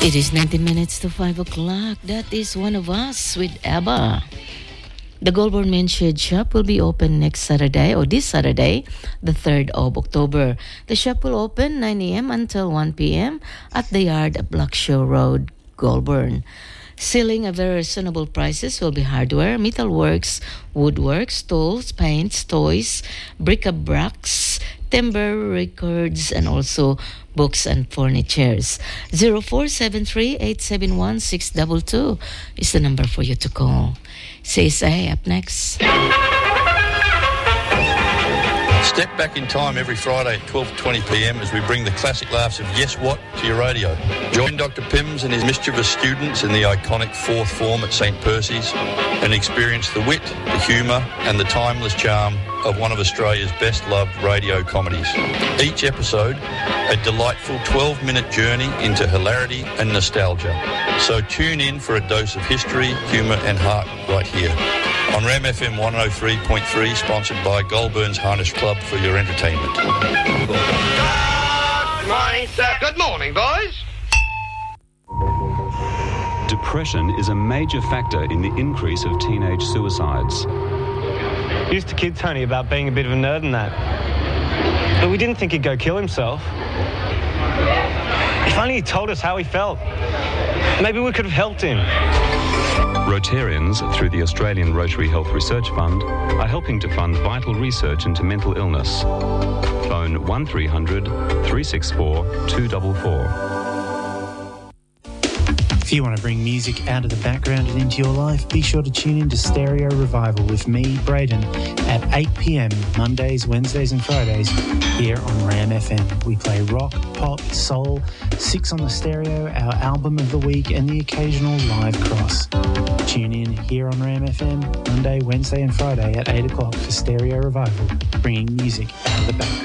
It is 19 minutes to 5 o'clock. That is One of Us with ABBA. The Goulburn Main Shed Shop will be open next Saturday, or this Saturday, the 3rd of October. The shop will open 9 a.m. until 1 p.m. at the yard at Blackshaw Road, Goulburn. Selling at very reasonable prices will be hardware, metalworks, woodworks, tools, paints, toys, bric-a-bracs, timber, records, and also books and furnitures. 0473-871-622 is the number for you to call. CSA up next. Step back in time every Friday at 12:20 p.m. as we bring the classic laughs of Yes What to your radio. Join Dr. Pims and his mischievous students in the iconic fourth form at St. Percy's and experience the wit, the humour and the timeless charm of one of Australia's best-loved radio comedies. Each episode, a delightful 12-minute journey into hilarity and nostalgia. So tune in for a dose of history, humour and heart right here on Ram FM 103.3, sponsored by Goulburn's Harness Club for your entertainment. Good morning, sir. Good morning, boys. Depression is a major factor in the increase of teenage suicides. Used to kid Tony about being a bit of a nerd and that. But we didn't think he'd go kill himself. If only he told us how he felt. Maybe we could have helped him. Rotarians, through the Australian Rotary Health Research Fund, are helping to fund vital research into mental illness. Phone 1300 364 244. If you want to bring music out of the background and into your life, be sure to tune in to Stereo Revival with me, Braden, at 8 p.m. Mondays, Wednesdays and Fridays here on Ram FM. We play rock, pop, soul, 6 on the stereo, our album of the week and the occasional live cross. Tune in here on Ram FM Monday, Wednesday and Friday at 8 o'clock for Stereo Revival, bringing music out of the background.